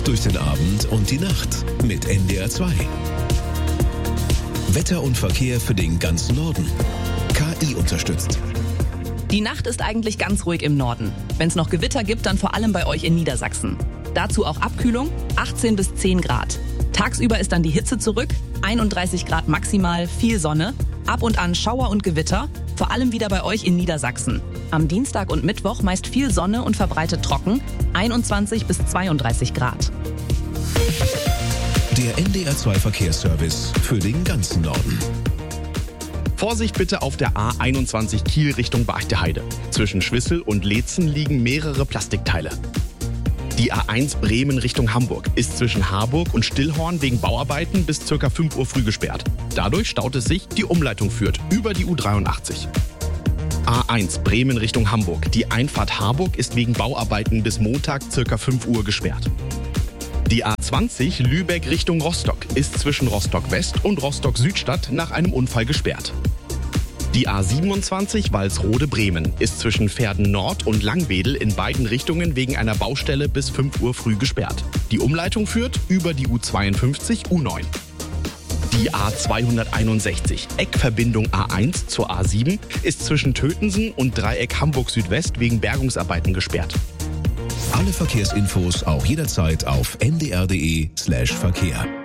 Fahrt durch den Abend und die Nacht mit NDR 2. Wetter und Verkehr für den ganzen Norden. KI unterstützt. Die Nacht ist eigentlich ganz ruhig im Norden. Wenn es noch Gewitter gibt, dann vor allem bei euch in Niedersachsen. Dazu auch Abkühlung, 18 bis 10 Grad. Tagsüber ist dann die Hitze zurück, 31 Grad maximal, viel Sonne, ab und an Schauer und Gewitter, vor allem wieder bei euch in Niedersachsen. Am Dienstag und Mittwoch meist viel Sonne und verbreitet trocken, 21 bis 32 Grad. Der NDR 2 Verkehrsservice für den ganzen Norden. Vorsicht bitte auf der A21 Kiel Richtung Barchte-Heide. Zwischen Schwissel und Leetzen liegen mehrere Plastikteile. Die A1 Bremen Richtung Hamburg ist zwischen Harburg und Stillhorn wegen Bauarbeiten bis ca. 5 Uhr früh gesperrt. Dadurch staut es sich, die Umleitung führt über die U83. A1 Bremen Richtung Hamburg. Die Einfahrt Harburg ist wegen Bauarbeiten bis Montag ca. 5 Uhr gesperrt. Die A20 Lübeck Richtung Rostock ist zwischen Rostock West und Rostock Südstadt nach einem Unfall gesperrt. Die A27 Walsrode Bremen ist zwischen Verden Nord und Langwedel in beiden Richtungen wegen einer Baustelle bis 5 Uhr früh gesperrt. Die Umleitung führt über die U52 U9. Die A261 Eckverbindung A1 zur A7 ist zwischen Tötensen und Dreieck Hamburg Südwest wegen Bergungsarbeiten gesperrt. Alle Verkehrsinfos auch jederzeit auf ndr.de/Verkehr.